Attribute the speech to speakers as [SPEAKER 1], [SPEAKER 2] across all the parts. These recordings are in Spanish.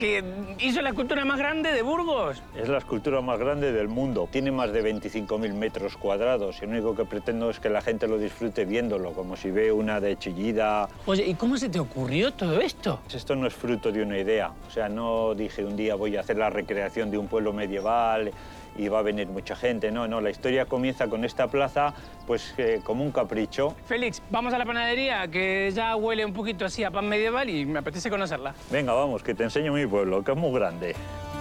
[SPEAKER 1] que hizo la escultura más grande de Burgos.
[SPEAKER 2] Es la escultura más grande del mundo. Tiene más de 25.000 metros cuadrados y lo único que pretendo es que la gente lo disfrute viéndolo, como si ve una de Chillida.
[SPEAKER 1] Oye, ¿y cómo se te ocurrió todo esto?
[SPEAKER 2] Esto no es fruto de una idea. O sea, no dije un día voy a hacer la recreación de un pueblo medieval y va a venir mucha gente. No, la historia comienza con esta plaza, pues como un capricho.
[SPEAKER 1] Félix, vamos a la panadería, que ya huele un poquito así a pan medieval y me apetece conocerla.
[SPEAKER 2] Venga, vamos, que te enseño mi pueblo, que es muy grande.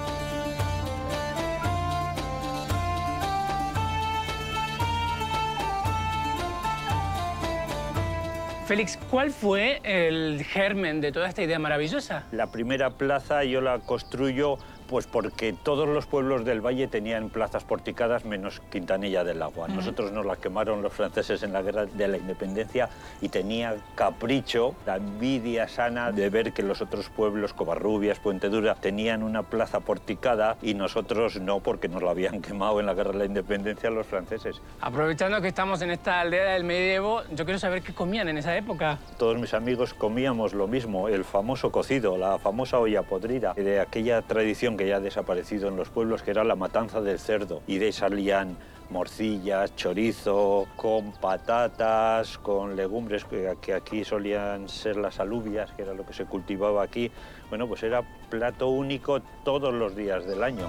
[SPEAKER 1] Félix, ¿cuál fue el germen de toda esta idea maravillosa?
[SPEAKER 2] La primera plaza yo la construyo pues porque todos los pueblos del valle tenían plazas porticadas menos Quintanilla del Agua. Nosotros nos la quemaron los franceses en la Guerra de la Independencia y tenía capricho, la envidia sana de ver que los otros pueblos, Covarrubias, Puente Dura, tenían una plaza porticada y nosotros no, porque nos la habían quemado en la Guerra de la Independencia los franceses.
[SPEAKER 1] Aprovechando que estamos en esta aldea del medievo, yo quiero saber qué comían en esa época.
[SPEAKER 2] Todos mis amigos comíamos lo mismo, el famoso cocido, la famosa olla podrida, de aquella tradición que ya ha desaparecido en los pueblos, que era la matanza del cerdo. Y de ahí salían morcillas, chorizo, con patatas, con legumbres, que aquí solían ser las alubias, que era lo que se cultivaba aquí. Bueno, pues era plato único todos los días del año.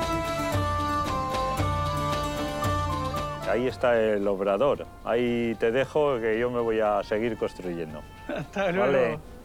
[SPEAKER 2] Ahí está el obrador. Ahí te dejo, que yo me voy a seguir construyendo.
[SPEAKER 1] Hasta luego.
[SPEAKER 2] Vale.